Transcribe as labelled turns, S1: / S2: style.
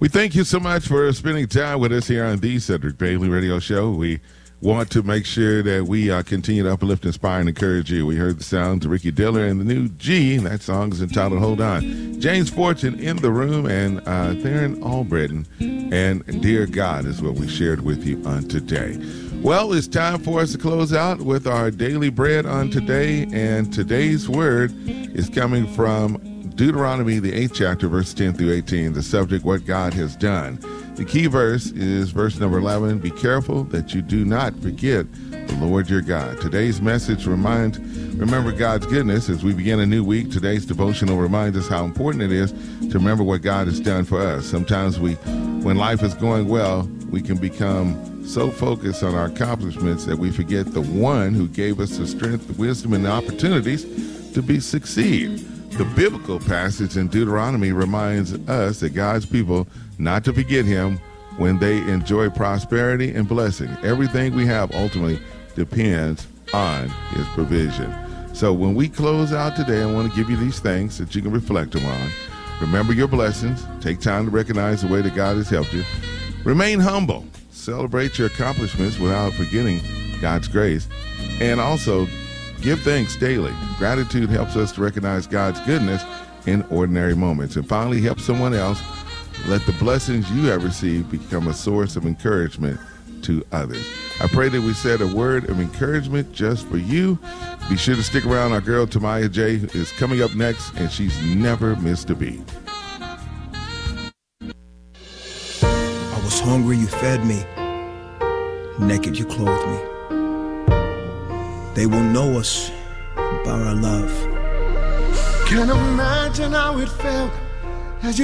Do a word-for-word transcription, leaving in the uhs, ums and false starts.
S1: We thank you so much for spending time with us here on the Cedric Bailey Radio Show. We want to make sure that we uh, continue to uplift, inspire, and encourage you. We heard the sounds of Ricky Diller and the new G. That song is entitled Hold On. James Fortune in the room, and uh, Theron Albritton and Dear God is what we shared with you on today. Well, it's time for us to close out with our daily bread on today, and today's word is coming from Deuteronomy, the eighth chapter, verse ten through eighteen, the subject, what God has done. The key verse is verse number eleven, be careful that you do not forget the Lord your God. Today's message reminds, remember God's goodness as we begin a new week. Today's devotional reminds us how important it is to remember what God has done for us. Sometimes we, when life is going well, we can become so focused on our accomplishments that we forget the one who gave us the strength, the wisdom, and the opportunities to be succeed. The biblical passage in Deuteronomy reminds us that God's people not to forget him when they enjoy prosperity and blessing. Everything we have ultimately depends on his provision. So when we close out today, I want to give you these things that you can reflect upon. Remember your blessings. Take time to recognize the way that God has helped you. Remain humble. Celebrate your accomplishments without forgetting God's grace. And also, give thanks daily. Gratitude helps us to recognize God's goodness in ordinary moments. And finally, help someone else. Let the blessings you have received become a source of encouragement to others. I pray that we said a word of encouragement just for you. Be sure to stick around. Our girl Tamaya J is coming up next, and she's never missed a beat.
S2: I was hungry, you fed me. Naked, you clothed me. They will know us by our love.
S3: Can't imagine how it felt